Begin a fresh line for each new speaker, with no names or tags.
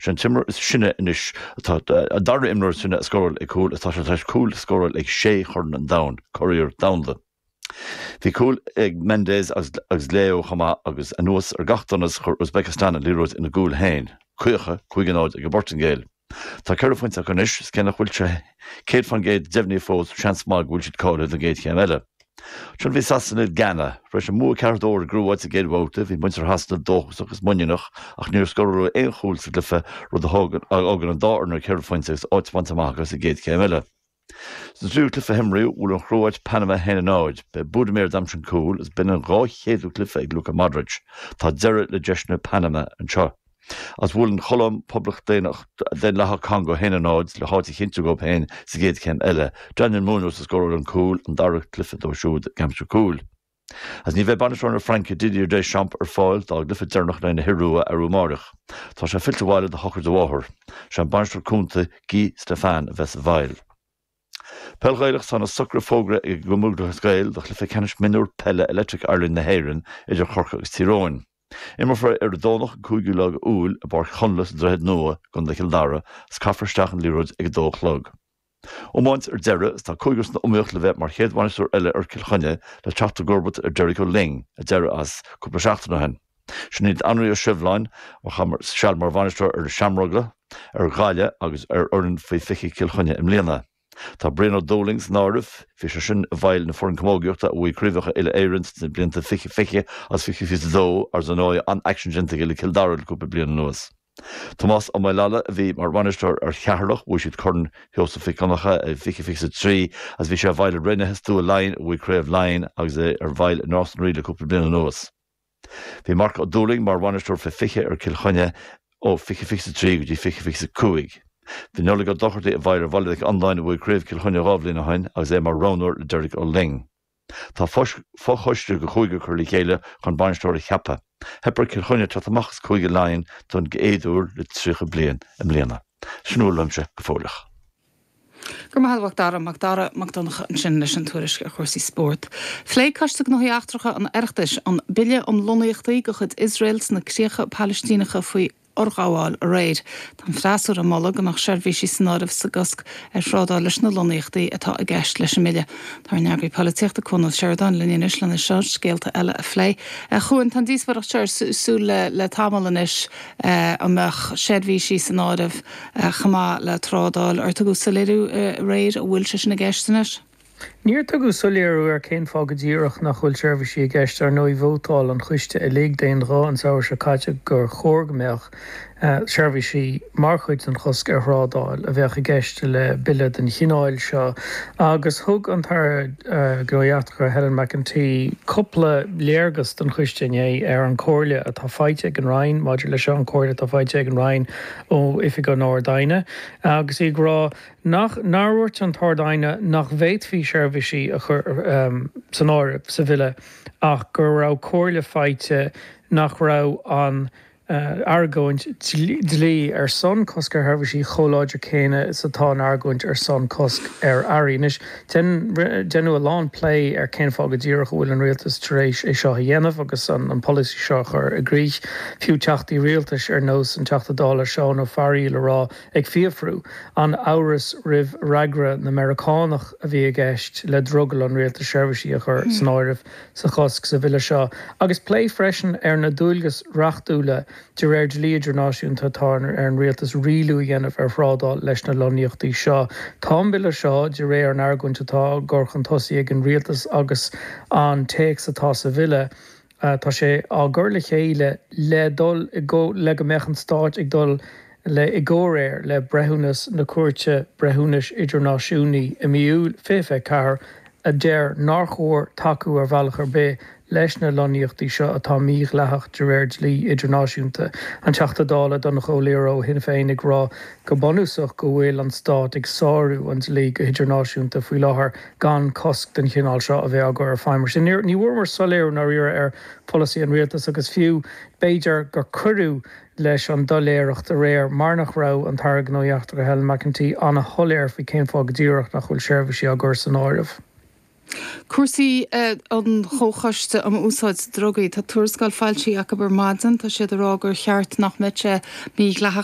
sin timmer is sinne inis tá a dar imnar sinne scoil ag cool tá cool scoil ag 6 chun an down choir downle. Bhí cool ag Mendes agus léo chama agus anuas ar gachtanas chur Uzbekistan a líróid ina gúil hain, chuige chuigenáid ag Bortingale. Tá ceirfuint a chunis cena chuilte céad fan géad defhní fós seansmá gúil siad cáile a géad chéim eile. Tron bhí sasanid Ghana, freis an mú ceardóir grúáid a géad bhóta, bhí muintear hasna dóchas agus muineach ach níor scoirú éon chúil sa glyfa rud ágan an dáarnar ceirfuint agus áitmanta amachgus a géad chéim eile. Sa dríú clifa himriú bhfuil an chróid Panama héna náid, be Budaméir damsin cúil is bin an rá chéadú clifa ag Luka Modric, tá deireadh le deisna Panama an seo. As bhfuil an cholam poblach den letha Congo héna náid le háití chinú go héin sa géad chéim eile, Daniel Munoz is scóir an cúil an darach clifa dó siúd gamsú cúil. As ní bheith banisrána Frankie Didier Deschamps ar fáil dá glyfa dearnach na hirúa a rúmárach. Tá sé filteháile de chochar do bháthir, sé an banistar cúnta Guy Stéphane a bheits a bhail. Pelgaileach sanna sucra fógra ag gomúgdach scail de chlufa canis minúr pelle Electric Ireland na héireann idir chorcha agus tíróin. Imar fra ar dónach cúigiúlag úl a bar chunlas drehead nua gon de Kildara s cafarstachan líróid ag dóchlog. Ómáint ar deire is tá cúigus na umíocht le bheith mar chéadhainisteir eile ar Kilchonne le teachta gorbat ar Jericho Ling a deire as cúpla seachtainna hen. Sin iad anraí a sibhláin mar chamar seall mar bhainisteir ar Shamrogla ar Ghaile agus ar orann faoi fichi Kilchonne im Léana. Tá Breno Dolings náirih fi sé sin a bhail na forin commógiúachta a bhui críomhacha ile éirint na blianta fiche as fiche dó ar san áid an action gente le Kildara le cúpla bliana nuas. Tomás ó Mailala a bhí mar bhainisteir ar chearlach bhui siad chun Joseph Conacha a fiche trí as bhí sé a bhail a rinne heú a lein a bhui créibh lein agus é ar bhail an Northern Reed le cúpla bliana nuas. Bhí Mark O'Dooling mar bhainisteir fa fiche ar Kilchonne ó fiche trí go dtí fiche cúig. Bhí nóla go dochartaí a bhair a bhaile online a bhfuil créibh Kilchonne rábhlína hain agus é mar Rónúir le Derek ó Ling. Tá fóchoiste go chuige chur le chéile chun bainisteoir cheappa. Hepar Kilchonne tá amachchas chuige lein don go éadúr le trícha blian im Léana. Snúlamse go fólach.
Gur mahallhacht dara magdonach an sin leis an tuairis a chuirsaí sport. Flé caisteach nó heachtracha an airtas an bille lonaíochtaí go chud Israels na críocha Palestínacha faoi orgáháil a réid. Tá freasúr a molla go nach seirbhísí sanáibh sa gosc ar srádáil leis na lonaíochtaí atá a gceist leis an mille. Tá neagaí políochta chun Sheridan le Island na seo scéalta eile a phlé. Chuin tan díosbarach teir sú le tamalanis amach seirbhísí sanáibh chamá le trádáil ar tugu saléirú réid a bhfuil se sin na gceisteanais?
Níor tugu soléirú ar cén fágad díoch nach bhfuil seirbhísí a gceist ar nó bhótáil an chuiste a lé déon rá an saoir se caite gur chóirgmeach seirbhísí mar chuid an chosc ar thrádáil a bheith a gceiste le bille den chináil seo agus thug an tar gróiaachtar Helen McEntee coppla léargas den chuistené ar an cóirle a tá fáite ag an Rhein, maidir le seo an cóirle tá fáite ag an Rhein ó ifi go Nordaine agus ag rá náhairt an Tardaine nach bhéit hí seirbhísí a chur san áireamh sa bhile ach gur rá cóirle fáite nach rá an argóint dlí ar son cosc ar seirbhísí choláidir céine sa tá argóint ar son cosc ar arínis. Denú a lán play ar cén fágad díoch bhfuil an rialtas taréis é seo dhéanamh agus an policy seo chur a grích fiú teachtaí rialtas ar nós an teachtadála seán ó farí le rá ag fiafrú an áras rih ragra na Americánach a bhí a gceist le drogal an rialtas seirbhísí a chur san áireamh sa chosc sa bhile seo. Agus play freisin ar na dúilgas reachtúla de réir de líidir náisiúnta tána ar an rialtas rialú dhéanamh ar phrádáil leis na loníochtaí seo. Tá bille seo de réir an airgúntatá gorchan tosaí ag an rialtas agus an téic satá sa bhile. Tá sé á gur le chéile le dul le go mechan stáit ag dul le i ggóréir le brethúnas na cuairte brethúnas idirnáisiúnaí i miúil féfeh ceathar a déir nachhór taú ar bhealachar bé leis na loníochtaí seo atá míoch leach de réir lí idirnáisiúnta an teachtadála don choléiró hin féin ag rá go bonúsach go bhfuil an stát ag sáú an lí go idirnáisiúnta faoi láthair gan cosc den chinál seo a bheith agur ar fáimar sin. Ní bhfuair mar soléir na riar ar policy an rialtas agus fiú béidir gur curú leis an doléireacht a réir mar nach rá an targ nóíochttar a Helen McEntee anna tholéir faoi cén fág díireach nach chuil seirbhísí agur san áireamh.
Cuasaí an chóchaiste am úsáid drogaí tá tuairiscáil fáiltí Acabar Madsen tá siad a rágur cheart nach mite mí